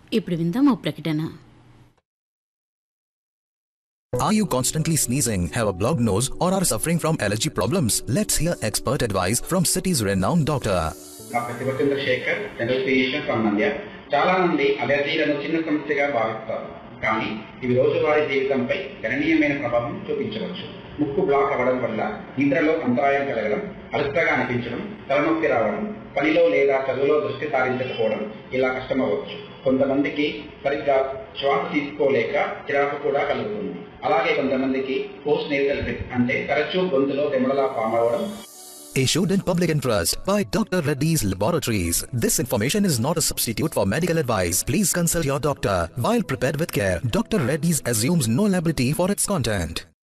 ఇప్పుడు విందాం ఓ ప్రకటన. Are you constantly sneezing, have a blocked nose, or are suffering from allergy problems? Let's hear expert advice from city's renowned doctor. Doctor శివచంద్రశేఖర్, general physician from నంద్య. చాలా మంది అలర్జీలను చిన్న సమస్యగా భావిస్తారు, కానీ ఇవి రోజువారీ జీవితంపై గణనీయమైన ప్రభావం చూపించవచ్చు. ముక్కు బ్లాక్ అవ్వడం వల్ల నిద్రలో అంతరాయం కలగడం, అలసటగా అనిపించడం, తలనొప్పి రావడం, పనిలో లేదా చదువులో దృష్టి సారించకపోవడం ఇలా కష్టమవచ్చు. కొంతమందికి సరిగ్గా శ్వాస తీసుకోలేక చిరాకు కూడా కలుగుతుంది. అలాగే కొంతమందికి పోస్ట్ నేసల్ డ్రిప్ అంటే తరచూ గొంతులో తెమడలా ఫామ్ అవ్వడం. Issued in public interest by Dr. Reddy's Laboratories. This information is not a substitute for medical advice. Please consult your doctor. While prepared with care, Dr. Reddy's assumes no liability for its content.